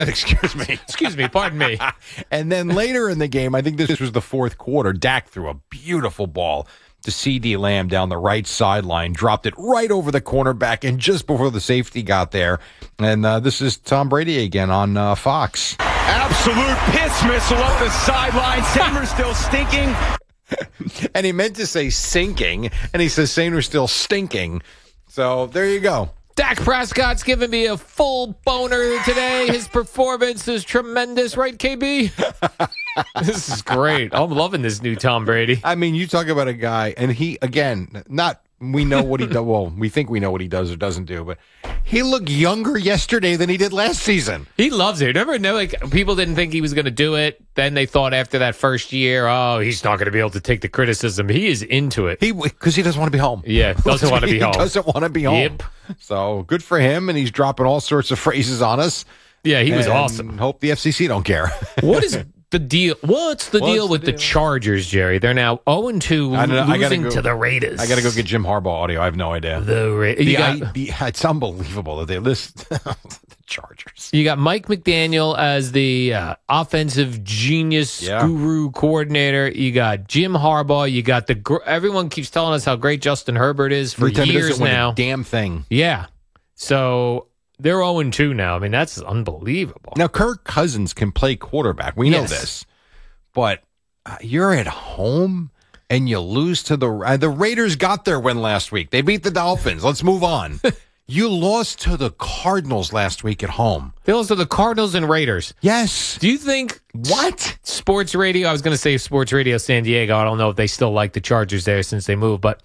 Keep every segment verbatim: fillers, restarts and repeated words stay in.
Excuse me. Excuse me. Pardon me. And then later in the game, I think this was the fourth quarter, Dak threw a beautiful ball to CeeDee Lamb down the right sideline, dropped it right over the cornerback, and just before the safety got there. And uh, this is Tom Brady again on uh, Fox. Absolute piss missile up the sideline. Samer's still stinking. And he meant to say sinking, and he says Samer's still stinking. So there you go. Dak Prescott's giving me a full boner today. His performance is tremendous, right, K B? This is great. I'm loving this new Tom Brady. I mean, you talk about a guy, and he, again, not we know what he does. Well, we think we know what he does or doesn't do, but he looked younger yesterday than he did last season. He loves it. Never know, like, people didn't think he was going to do it. Then they thought after that first year, oh, he's not going to be able to take the criticism. He is into it. He Because he doesn't want to be home. Yeah, doesn't want to be home. He doesn't want to be home. Yep. So good for him, and he's dropping all sorts of phrases on us. Yeah, he was and awesome. Hope the F C C don't care. What is the deal? What's the What's deal the with deal? the Chargers, Jerry? They're now oh and two, I don't know. I gotta losing go- to the Raiders. I got to go get Jim Harbaugh audio. I have no idea. the Ra- The, you, I, got, the, it's unbelievable that they list the Chargers. you got Mike McDaniel as the uh, offensive genius Yeah. guru coordinator. You got Jim Harbaugh. You got the gr- everyone keeps telling us how great Justin Herbert is for Every time he years doesn't win a now. damn thing. Yeah, so they're oh and two now. I mean, that's unbelievable. Now, Kirk Cousins can play quarterback. We know Yes. this. But uh, you're at home and you lose to the uh, the Raiders got their win last week. They beat the Dolphins. Let's move on. You lost to the Cardinals last week at home. They lost to the Cardinals and Raiders. Yes. Do you think What? Sports Radio? I was going to say Sports Radio San Diego. I don't know if they still like the Chargers there since they moved, but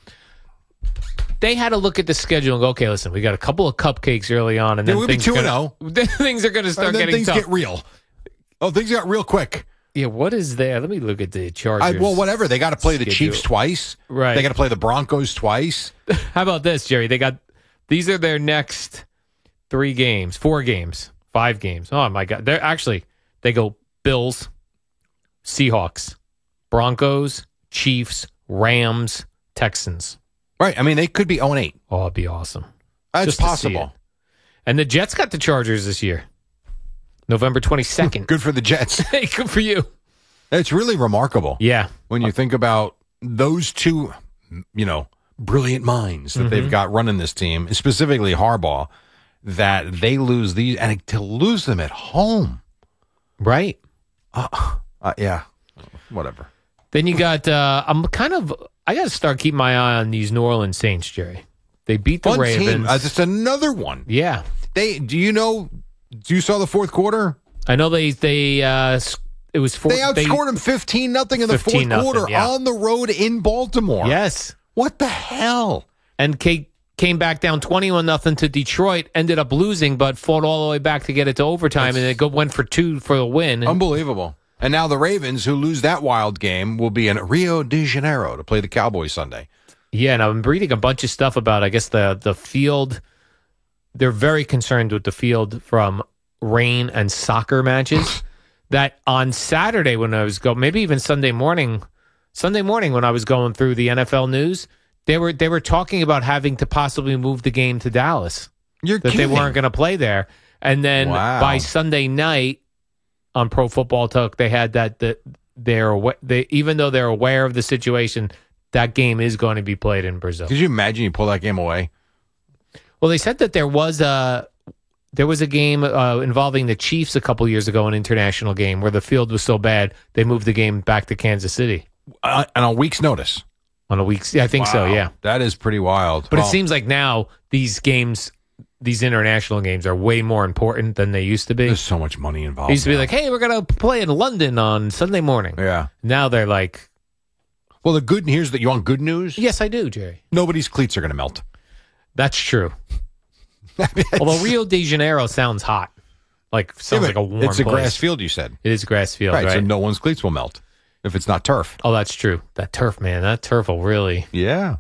they had to look at the schedule and go, okay, listen, we got a couple of cupcakes early on, and Yeah, then we'll be things, two and gonna, oh. then things are going to start And then getting things tough. get real. Oh, things got real quick. Yeah, what is there? Let me look at the Chargers. I, well, whatever. They got to play the schedule. Chiefs twice. Right. They got to play the Broncos twice. How about this, Jerry? They got these are their next three games, four games, five games. Oh my God! They're actually they go Bills, Seahawks, Broncos, Chiefs, Rams, Texans. Right. I mean, they could be oh and eight. Oh, it'd be awesome. That's Just to see possible. it. And the Jets got the Chargers this year, November twenty-second. Good for the Jets. Hey, good for you. It's really remarkable. Yeah. When you think about those two, you know, brilliant minds that Mm-hmm. they've got running this team, specifically Harbaugh, that they lose these, and to lose them at home. Right. Uh, uh, yeah. Whatever. Then you got, uh, I'm kind of, I got to start keeping my eye on these New Orleans Saints, Jerry. They beat the Fun Ravens. team. Uh, just another one. Yeah. They, do you know, do you saw the fourth quarter? I know they, they, uh, s- it was four. They outscored them fifteen nothing in the fourth fifteen nothing, quarter yeah. on the road in Baltimore. Yes. What the hell? And Kate came back down twenty-one nothing to Detroit, ended up losing, but fought all the way back to get it to overtime, That's- and it go, went for two for the win. Unbelievable. And now the Ravens, who lose that wild game, will be in Rio de Janeiro to play the Cowboys Sunday. Yeah, and I'm reading a bunch of stuff about, I guess, the the field. They're very concerned with the field from rain and soccer matches. That on Saturday when I was going, maybe even Sunday morning, Sunday morning when I was going through the N F L news, they were they were talking about having to possibly move the game to Dallas. You're That kidding. they weren't going to play there. And then Wow. by Sunday night on Pro Football Talk, they had that that they're awa- they even though they're aware of the situation, that game is going to be played in Brazil. Could you imagine you pull that game away? Well, they said that there was a there was a game uh, involving the Chiefs a couple years ago, an international game where the field was so bad they moved the game back to Kansas City Uh, and on a week's notice. on a week's. Yeah, I think so. Wow. Yeah, That is pretty wild. but Well, it seems like now these games, these international games, are way more important than they used to be. there's so much money involved. It used to be now. like, hey, we're gonna play in London on Sunday morning. Yeah. Now they're like, Well, the good here's that you want good news? yes, I do, Jerry. Nobody's cleats are going to melt. That's true. Although Rio de Janeiro sounds hot, like sounds Yeah, like a but warm. It's a place. grass field, you said. It is a grass field, Right, right? so no one's cleats will melt if it's not turf. Oh, that's true. That turf, man. That turf will really. Yeah.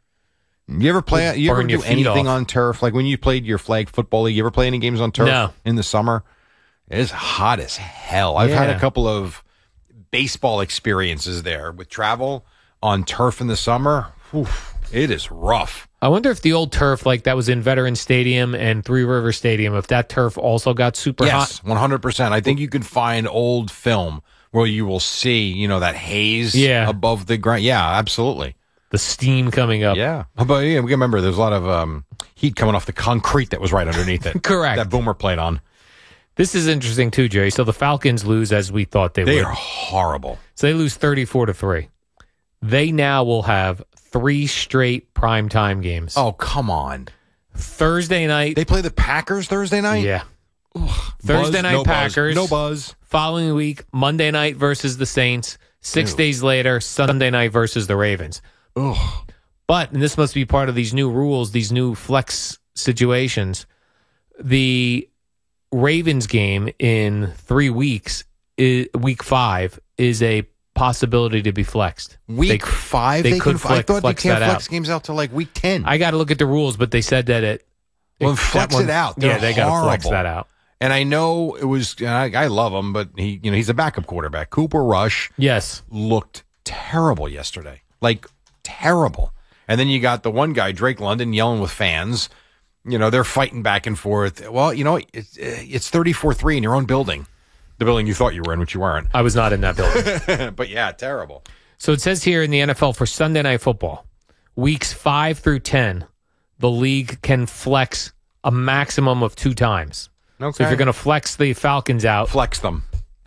You ever play? Would You ever burn your do feet anything off. on turf? Like when you played your flag football league, you ever play any games on turf No. in the summer? It's hot as hell. I've had Yeah. a couple of baseball experiences there with travel on turf in the summer. Oof. It is rough. I wonder if the old turf, like that was in Veterans Stadium and Three River Stadium, if that turf also got super Yes, hot. one hundred percent. I think you can find old film where you will see, you know, that haze Yeah. above the ground. Yeah, absolutely. The steam coming up. Yeah. But yeah, we can remember there's a lot of um, heat coming off the concrete that was right underneath it. Correct. That Boomer played on. This is interesting too, Jerry. So the Falcons lose as we thought they, They would. are horrible. So they lose thirty-four to three. They now will have three straight primetime games. Oh, come on. Thursday night. They play the Packers Thursday night? yeah. Thursday Buzz, night no Packers. Buzz. No buzz. Following week, Monday night versus the Saints. Six Ew. days later, Sunday night versus the Ravens. Ugh. But, and this must be part of these new rules, these new flex situations, the Ravens game in three weeks, is, week five, is a possibility to be flexed. Week They- five? they They, could can, flex- I thought flex you can't that flex out. games out till like week ten. I got to look at the rules, but they said that it. Well, it- flex that one- it out. Yeah, They're they got to flex horrible. that out. And I know it was, I, I love him, but he, you know, he's a backup quarterback. Cooper Rush Yes. looked terrible yesterday. Like, terrible. And then you got the one guy, Drake London, yelling with fans. You know, they're fighting back and forth. Well, you know, it's, it's thirty-four three in your own building. The building you thought you were in, which you weren't. I was not in that building. But yeah, terrible. So it says here in the N F L for Sunday Night Football, weeks five through ten, the league can flex a maximum of two times. Okay. So if you're going to flex the Falcons out, Flex them.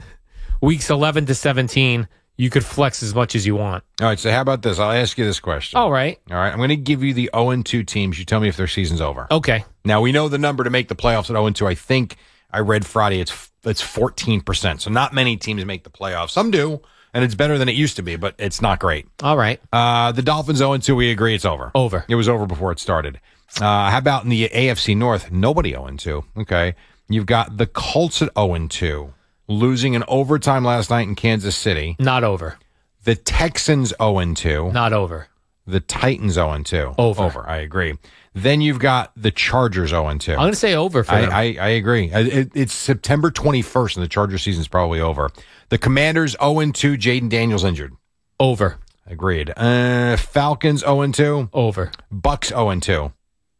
weeks eleven to seventeen, you could flex as much as you want. All right, so how about this? I'll ask you this question. All right. All right, I'm going to give you the oh and two teams. You tell me if their season's over. Okay. Now, we know the number to make the playoffs at oh and two. I think I read Friday it's it's fourteen percent. So not many teams make the playoffs. Some do, and it's better than it used to be, but it's not great. All right. Uh, the Dolphins oh and two, we agree it's over. Over. It was over before it started. Uh, how about in the A F C North? Nobody oh and two. Okay. You've got the Colts at oh and two, losing in overtime last night in Kansas City. Not over. The Texans oh and two. Not over. The Titans oh and two. Over. Over. I agree. Then you've got the Chargers oh and two. I'm going to say over for them. I, I, I agree. I- It, it's September twenty-first, and the Charger season's probably over. The Commanders oh and two. Jaden Daniels injured. Over. Agreed. Uh, Falcons oh and two. Over. Bucks oh and two.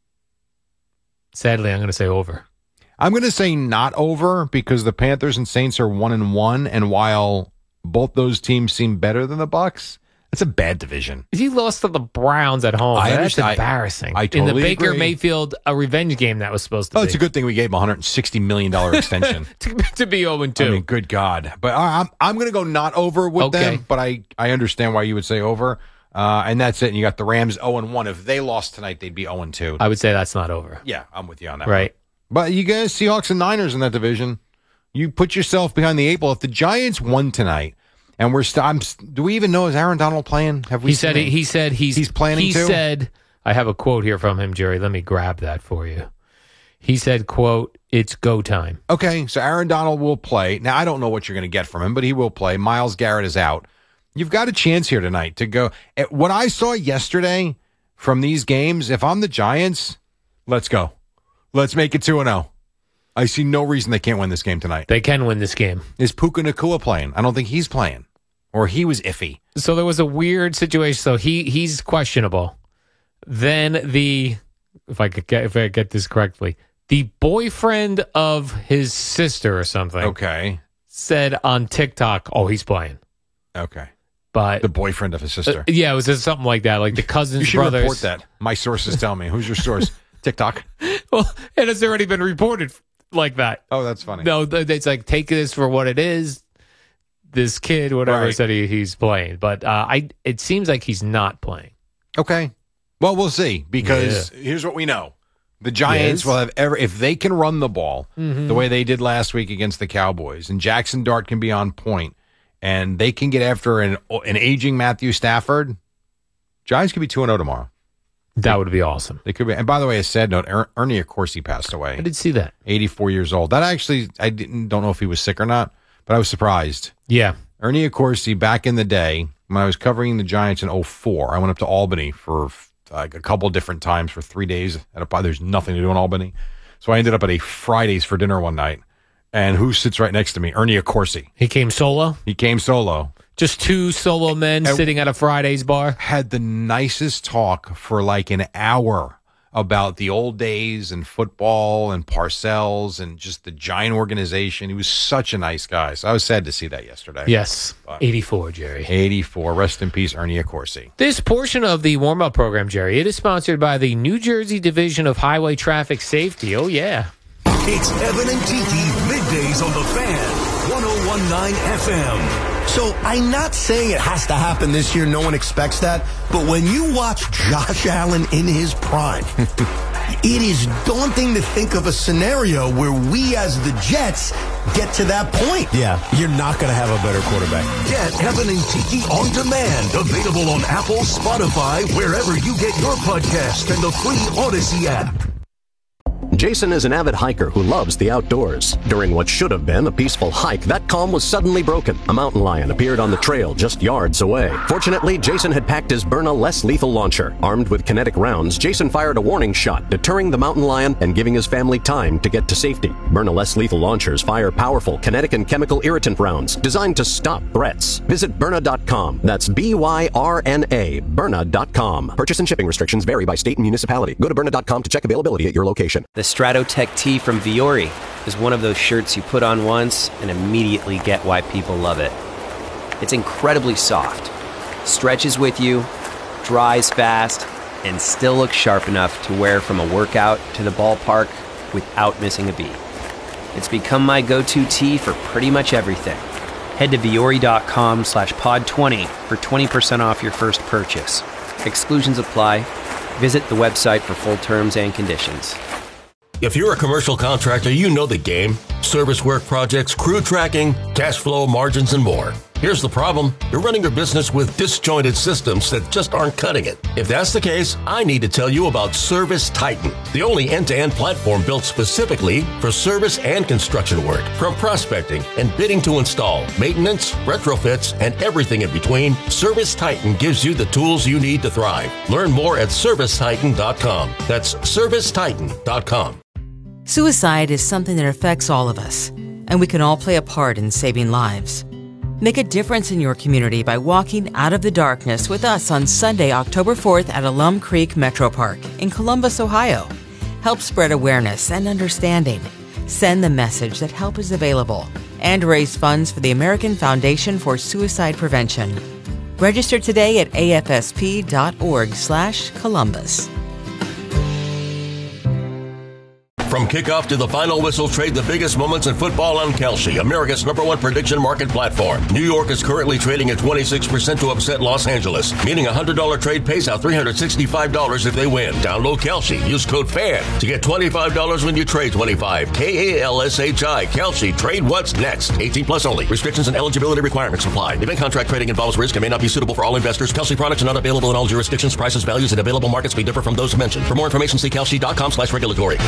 Sadly, I'm going to say over. I'm going to say not over because the Panthers and Saints are one and one, and while both those teams seem better than the Bucks, it's a bad division. He lost to the Browns at home. I That's understand. I- embarrassing. I In the totally Baker agree. Mayfield a revenge game that was supposed to Oh, be. it's a good thing we gave him a one hundred sixty million dollars extension. to, to be oh and two. I mean, good God. But I- I'm I'm going to go not over with Okay. them, but I, I understand why you would say over. Uh, and that's it. And you got the Rams oh and one. If they lost tonight, they'd be oh and two. I would say that's not over. Yeah, I'm with you on that. Right. one. But you guys, Seahawks and Niners in that division, you put yourself behind the eight ball. If the Giants won tonight, and we're st- I'm, do we even know is Aaron Donald playing? Have we? He said seen he, it? he said he's He's planning He to? said, I have a quote here from him, Jerry. Let me grab that for you. He said, "quote It's go time." Okay, so Aaron Donald will play. Now I don't know what you're going to get from him, but he will play. Myles Garrett is out. You've got a chance here tonight to go. eh, What I saw yesterday from these games, if I'm the Giants, let's go. Let's make it two and oh. I see no reason they can't win this game tonight. They can win this game. Is Puka Nacua playing? I don't think he's playing. Or he was iffy. So there was a weird situation. So he he's questionable. Then the if I could get if I get this correctly, the boyfriend of his sister or something Okay. said on TikTok, "Oh, he's playing." Okay. But The boyfriend of his sister. Uh, yeah, it was just something like that, like the cousins, you should brothers. report that. My sources tell me. Who's your source? TikTok. Well, it has already been reported like that. Oh, that's funny. No, th- it's like take this for what it is. This kid, whatever, Right. said he, he's playing, but uh, I. It seems like he's not playing. Okay. Well, we'll see because here's what we know. The Giants Yes. will have ever, if they can run the ball Mm-hmm. the way they did last week against the Cowboys, and Jackson Dart can be on point, and they can get after an an aging Matthew Stafford, Giants could be two and oh tomorrow. That would be awesome. They could be. And by the way, a sad note, er- Ernie Accorsi passed away, I did see that. eighty-four years old. That actually, I didn't don't know if he was sick or not, but I was surprised. Yeah. Ernie Accorsi, back in the day, when I was covering the Giants in oh four, I went up to Albany for like a couple different times for three days. At a, there's nothing to do in Albany. So I ended up at a Fridays for dinner one night. And who sits right next to me? Ernie Accorsi. He came solo. He came solo. Just two solo men And sitting at a Friday's bar. Had the nicest talk for like an hour about the old days and football and Parcells and just the giant organization. He was such a nice guy. So I was sad to see that yesterday. Yes, But eighty-four, Jerry. eighty-four. Rest in peace, Ernie Accorsi. This portion of the warm-up program, Jerry, it is sponsored by the New Jersey Division of Highway Traffic Safety. Oh, yeah. It's Evan and Tiki middays on the Fan, one oh one point nine F M. So I'm not saying it has to happen this year. No one expects that. But when you watch Josh Allen in his prime, it is daunting to think of a scenario where we as the Jets get to that point. Yeah, you're not going to have a better quarterback. Get Evan and Tiki on demand. Available on Apple, Spotify, wherever you get your podcast, and the free Odyssey app. Jason is an avid hiker who loves the outdoors. During what should have been a peaceful hike, that calm was suddenly broken. A mountain lion appeared on the trail just yards away. Fortunately, Jason had packed his Byrna less lethal launcher. Armed with kinetic rounds, Jason fired a warning shot, deterring the mountain lion and giving his family time to get to safety. Byrna less lethal launchers fire powerful kinetic and chemical irritant rounds designed to stop threats. Visit Byrna dot com. That's B Y R N A, Byrna dot com. Purchase and shipping restrictions vary by state and municipality. Go to Byrna dot com to check availability at your location. The Stratotech tee from Viore is one of those shirts you put on once and immediately get why people love it. It's incredibly soft, stretches with you, dries fast, and still looks sharp enough to wear from a workout to the ballpark without missing a beat. It's become my go-to tee for pretty much everything. Head to Viore.com slash pod 20 for twenty percent off your first purchase. Exclusions apply. Visit the website for full terms and conditions. If you're a commercial contractor, you know the game. Service work projects, crew tracking, cash flow, margins, and more. Here's the problem. You're running your business with disjointed systems that just aren't cutting it. If that's the case, I need to tell you about Service Titan, the only end-to-end platform built specifically for service and construction work. From prospecting and bidding to install, maintenance, retrofits, and everything in between, Service Titan gives you the tools you need to thrive. Learn more at service titan dot com. That's service titan dot com. Suicide is something that affects all of us, and we can all play a part in saving lives. Make a difference in your community by walking out of the darkness with us on Sunday, October fourth at Alum Creek Metro Park in Columbus, Ohio. Help spread awareness and understanding. Send the message that help is available and raise funds for the American Foundation for Suicide Prevention. Register today at A F S P dot org slash Columbus. From kickoff to the final whistle, trade the biggest moments in football on Kalshi, America's number one prediction market platform. New York is currently trading at twenty-six percent to upset Los Angeles, meaning a one hundred dollars trade pays out three hundred sixty-five dollars if they win. Download Kalshi. Use code FAN to get twenty-five dollars when you trade twenty-five. K A L S H I. Kalshi. Trade what's next. eighteen plus only. Restrictions and eligibility requirements apply. Event contract trading involves risk and may not be suitable for all investors. Kalshi products are not available in all jurisdictions. Prices, values, and available markets may differ from those mentioned. For more information, see Kalshi dot com slash regulatory.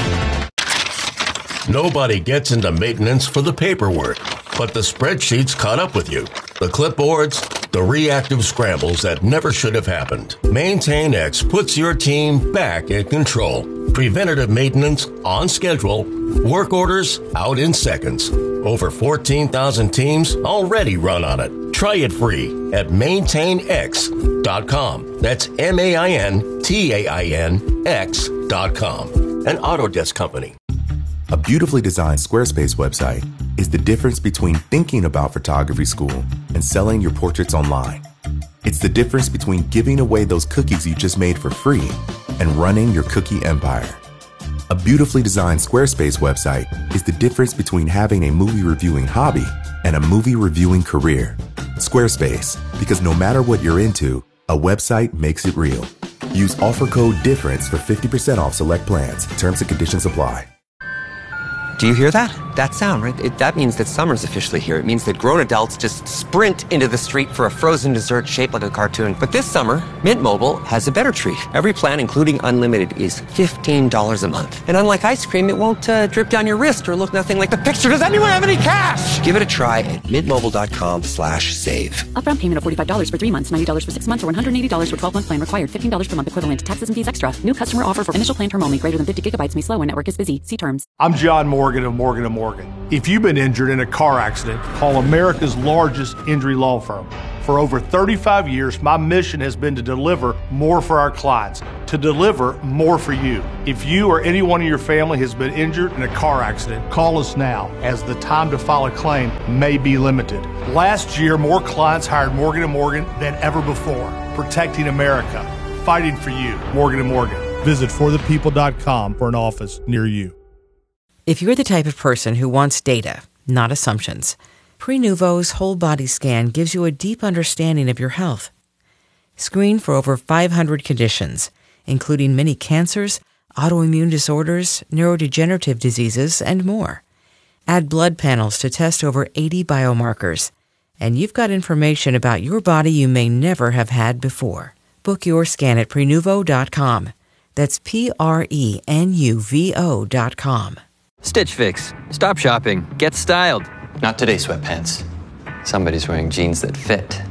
Nobody gets into maintenance for the paperwork, but the spreadsheets caught up with you. The clipboards, the reactive scrambles that never should have happened. MaintainX puts your team back in control. Preventative maintenance on schedule. Work orders out in seconds. Over fourteen thousand teams already run on it. Try it free at maintain x dot com. That's M A I N T A I N X dot com. An Autodesk company. A beautifully designed Squarespace website is the difference between thinking about photography school and selling your portraits online. It's the difference between giving away those cookies you just made for free and running your cookie empire. A beautifully designed Squarespace website is the difference between having a movie reviewing hobby and a movie reviewing career. Squarespace, because no matter what you're into, a website makes it real. Use offer code DIFFERENCE for fifty percent off select plans. Terms and conditions apply. Do you hear that? That sound, right? It, that means that summer's officially here. It means that grown adults just sprint into the street for a frozen dessert shaped like a cartoon. But this summer, Mint Mobile has a better treat. Every plan, including unlimited, is fifteen dollars a month. And unlike ice cream, it won't uh, drip down your wrist or look nothing like the picture. Does anyone have any cash? Give it a try at mintmobile.com slash save. Upfront payment of forty-five dollars for three months, ninety dollars for six months, or one hundred eighty dollars for twelve-month plan required. fifteen dollars per month equivalent. Taxes and fees extra. New customer offer for initial plan term only. Greater than fifty gigabytes may slow when network is busy. See terms. I'm John Morgan of Morgan and Morgan. If you've been injured in a car accident, call America's largest injury law firm. For over thirty-five years, my mission has been to deliver more for our clients, to deliver more for you. If you or anyone in your family has been injured in a car accident, call us now, as the time to file a claim may be limited. Last year, more clients hired Morgan and Morgan than ever before, protecting America, fighting for you. Morgan and Morgan. Visit for the people dot com for an office near you. If you're the type of person who wants data, not assumptions, Prenuvo's whole body scan gives you a deep understanding of your health. Screen for over five hundred conditions, including many cancers, autoimmune disorders, neurodegenerative diseases, and more. Add blood panels to test over eighty biomarkers, and you've got information about your body you may never have had before. Book your scan at Prenuvo dot com. That's P R E N U V O dot com. Stitch Fix. Stop shopping. Get styled. Not today, sweatpants. Somebody's wearing jeans that fit.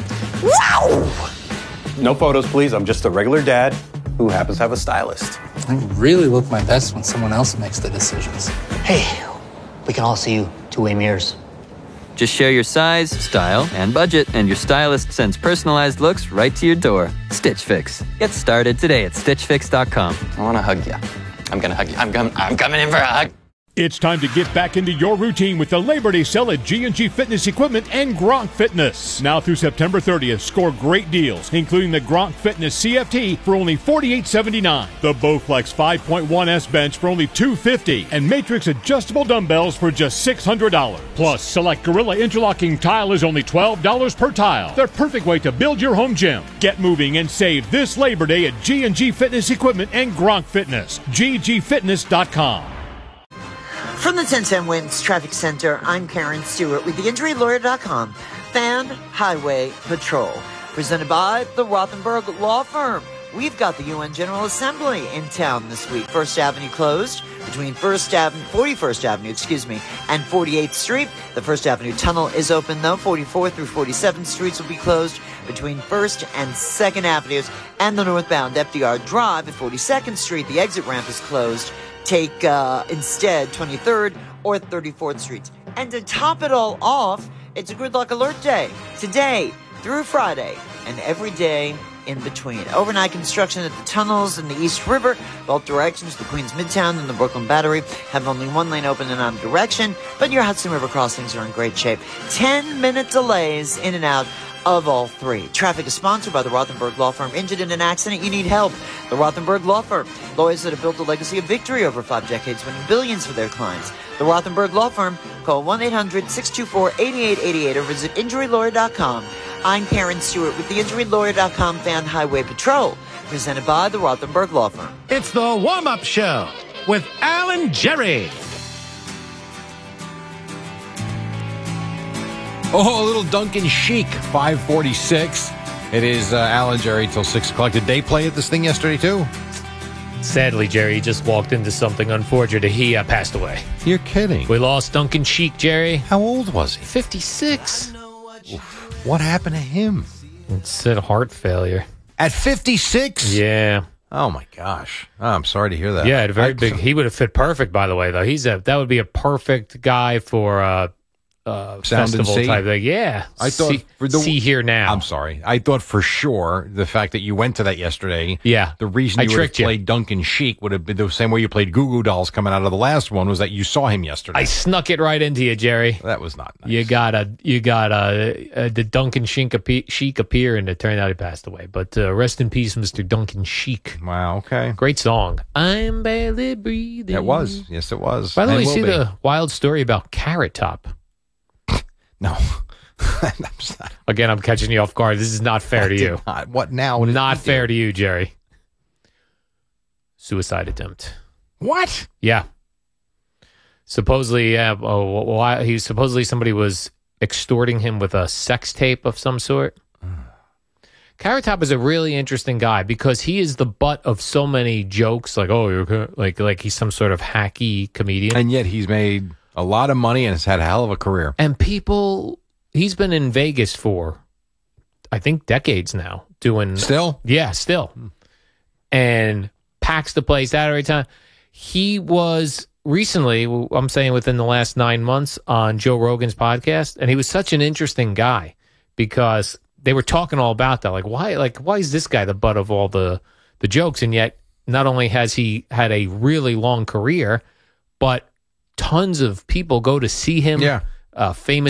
Wow! No photos, please. I'm just a regular dad who happens to have a stylist. I really look my best when someone else makes the decisions. Hey, we can all see you two-way mirrors. Just share your size, style, and budget, and your stylist sends personalized looks right to your door. Stitch Fix. Get started today at stitch fix dot com. I want to hug you. I'm going to hug you. I'm, com- I'm coming in for a hug. It's time to get back into your routine with the Labor Day sale at G and G Fitness Equipment and Gronk Fitness. Now through September thirtieth, score great deals, including the Gronk Fitness C F T for only forty-eight seventy-nine, the Bowflex five point one S bench for only two fifty, and Matrix adjustable dumbbells for just six hundred dollars. Plus, select Gorilla interlocking tile is only twelve dollars per tile. The perfect way to build your home gym. Get moving and save this Labor Day at G and G Fitness Equipment and Gronk Fitness. G G fitness dot com. From the ten ten Winds Traffic Center, I'm Karen Stewart with the injury lawyer dot com Fan Highway Patrol. Presented by the Rothenberg Law Firm. We've got the U N General Assembly in town this week. First Avenue closed between First Avenue, forty-first Avenue, excuse me, and forty-eighth Street. The First Avenue tunnel is open, though. forty-fourth through forty-seventh Streets will be closed between First and Second Avenues. And the northbound F D R Drive at forty-second Street, the exit ramp is closed. Take uh, instead twenty-third or thirty-fourth Streets. And to top it all off, it's a gridlock alert day today through Friday and every day in between. Overnight construction at the tunnels in the East River, both directions, the Queens Midtown and the Brooklyn Battery, have only one lane open in either direction, but your Hudson River crossings are in great shape. ten minute delays in and out of all three. Traffic is sponsored by the Rothenberg Law Firm. Injured in an accident, you need help. The Rothenberg Law Firm. Lawyers that have built a legacy of victory over five decades, winning billions for their clients. The Rothenberg Law Firm. Call one eight hundred six two four eight eight eight eight or visit injury lawyer dot com. I'm Karen Stewart with the injury lawyer dot com Fan Highway Patrol. Presented by the Rothenberg Law Firm. It's the warm-up show with Alan Jerry. Oh, a little Duncan Chic, five forty-six. It is uh, Alan Jerry till six o'clock. Did they play at this thing yesterday, too? Sadly, Jerry, he just walked into something unfortunate. He uh, passed away. You're kidding. We lost Duncan Chic, Jerry. How old was he? fifty-six. Oof. What happened to him? It said heart failure. At fifty-six? Yeah. Oh, my gosh. Oh, I'm sorry to hear that. Yeah, a very I, big. He would have fit perfect, by the way, though. He's a That would be a perfect guy for uh Uh, Sound festival and see? type thing. Yeah. I thought see, for the, see here now. I'm sorry. I thought for sure the fact that you went to that yesterday. Yeah. The reason I you would have tricked you. played Duncan Chic would have been the same way you played Goo Goo Dolls coming out of the last one was that you saw him yesterday. I snuck it right into you, Jerry. That was not nice. You got a, you got a, uh, the Duncan Chic, appe- Chic appear, and it turned out he passed away. But uh, rest in peace, Mister Duncan Chic. Wow. Okay. Great song. I'm barely breathing. It was. Yes, it was. By the way, And you see will be. the wild story about Carrot Top? No. Again, I'm catching you off guard. This is not fair I to did you. Not. What now? What did Not he fair do? to you, Jerry. Suicide attempt. What? Yeah. Supposedly, yeah. Oh, why he supposedly somebody was extorting him with a sex tape of some sort. Carrot Top is a really interesting guy because he is the butt of so many jokes. Like, oh, you're co- like, like he's some sort of hacky comedian, And yet he's made a lot of money and has had a hell of a career. and people. He's been in Vegas for, I think, decades now. Doing Still? yeah, still, and packs the place out every time. He was recently, I'm saying within the last nine months, on Joe Rogan's podcast, and he was such an interesting guy because they were talking all about that. Like, why, like, why is this guy the butt of all the, the jokes? And yet, not only has he had a really long career, but tons of people go to see him. Yeah. Uh, famous